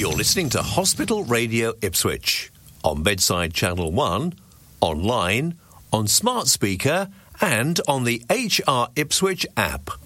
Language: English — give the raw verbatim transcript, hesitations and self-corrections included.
You're listening to Hospital Radio Ipswich on Bedside Channel one, online, on smart speaker and on the H R Ipswich app.